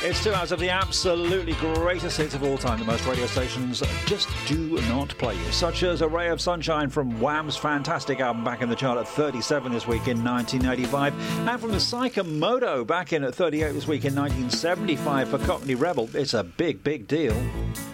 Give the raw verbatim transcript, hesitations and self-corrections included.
It's two hours of the absolutely greatest hits of all time that most radio stations just do not play you, such as A Ray of Sunshine from Wham's fantastic album back in the chart at thirty-seven this week in nineteen eighty-five, and from the Psychomoto back in at thirty-eight this week in nineteen seventy-five for Cockney Rebel. It's a big, big deal.